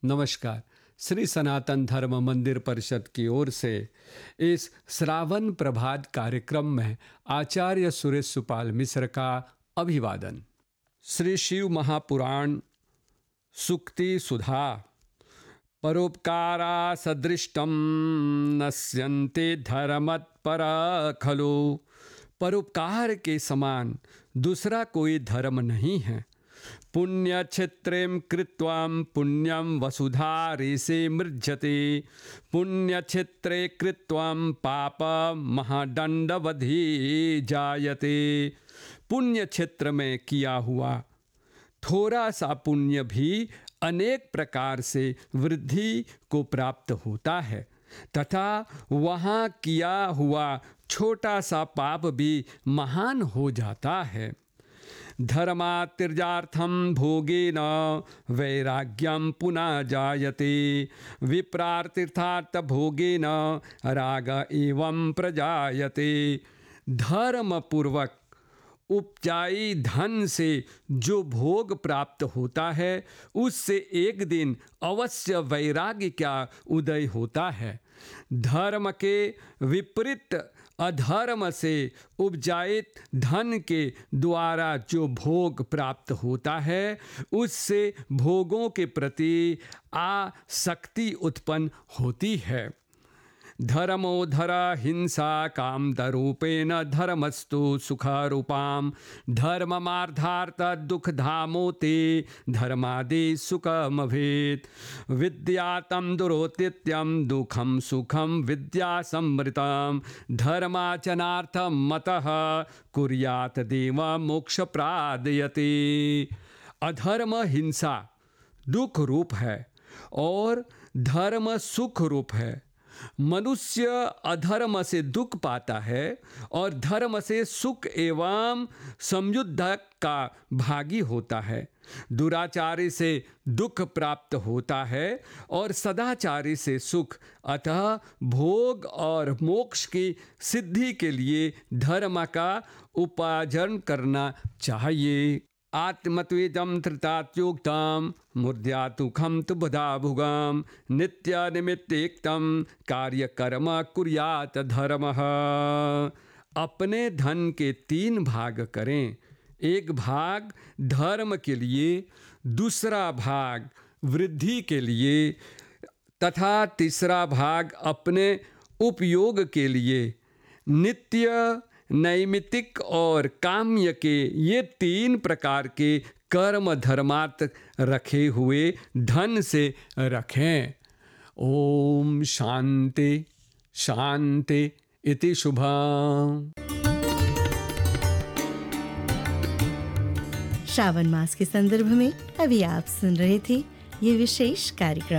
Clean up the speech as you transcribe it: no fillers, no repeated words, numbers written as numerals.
नमस्कार। श्री सनातन धर्म मंदिर परिषद की ओर से इस श्रावण प्रभात कार्यक्रम में आचार्य सुरेश सुपाल मिश्र का अभिवादन। श्री शिव महापुराण सुक्ति सुधा परोपकारा सदृष्टम नश्यन्ते धर्मत्पर खलु। परोपकार के समान दूसरा कोई धर्म नहीं है। पुण्य क्षेत्रें कृत्वां पुण्यं वसुधा ऋषि मृज्यते। पुण्य क्षेत्रे कृत्वां पाप महादंडवधि जायते। पुण्य क्षेत्र में किया हुआ थोड़ा सा पुण्य भी अनेक प्रकार से वृद्धि को प्राप्त होता है तथा वहाँ किया हुआ छोटा सा पाप भी महान हो जाता है। धर्मातिर्यार्थं भोगेन वैराग्यं पुनः जायते। विप्रार्थितार्थ भोगेन राग एवं प्रजायते। धर्म पूर्वक उपजाई धन से जो भोग प्राप्त होता है उससे एक दिन अवश्य वैराग्य का उदय होता है। धर्म के विपरीत अधर्म से उपजायित धन के द्वारा जो भोग प्राप्त होता है उससे भोगों के प्रति आसक्ति उत्पन्न होती है। धर्मोधर हिंसा कामदरूपेण धर्मस्तु सुखरूपां। धर्ममार्धार्थ दुःखधामोते धर्मादि सुखमभेत्। विद्यातं दुरोतित्यं दुःखं सुखं विद्यासंवृतं। धर्माचरणार्थं मतः कुर्यात् देव मोक्ष प्रादयते। अधर्म हिंसा दुख रूप है और धर्म सुख रूप है। मनुष्य अधर्म से दुख पाता है और धर्म से सुख एवं समृद्धि का भागी होता है। दुराचारी से दुख प्राप्त होता है और सदाचारी से सुख। अतः भोग और मोक्ष की सिद्धि के लिए धर्म का उपार्जन करना चाहिए। आत्मत्वेदं धृतात्योक्तं मूर्ध्यातुखं तु बुधाभुगं। नित्यनिमित्तेक्तं कार्यकर्म कुर्यात् धर्मः। अपने धन के 3 भाग करें। एक भाग धर्म के लिए, दूसरा भाग वृद्धि के लिए तथा तीसरा भाग अपने उपयोग के लिए। नित्य, नैमित्तिक और काम्य के ये 3 प्रकार के कर्म धर्मार्थ रखे हुए धन से रखें। ओम शांति शांति इति शुभम्। श्रावण मास के संदर्भ में अभी आप सुन रहे थे ये विशेष कार्यक्रम।